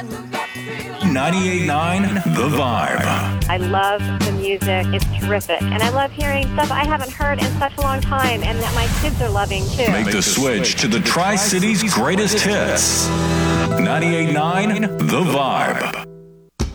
98.9 The Vibe. I love the music. It's terrific. And I love hearing stuff I haven't heard in such a long time and that my kids are loving too. Make the switch to the Tri-Cities greatest hits. 98.9 The Vibe.